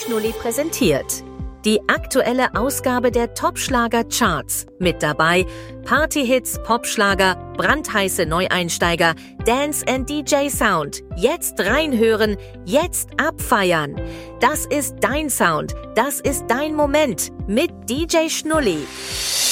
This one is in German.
Schnulli präsentiert die aktuelle Ausgabe der Top-Schlager-Charts. Mit dabei Party-Hits, Popschlager, brandheiße Neueinsteiger, Dance and DJ Sound. Jetzt reinhören, jetzt abfeiern. Das ist dein Sound, das ist dein Moment mit DJ Schnulli.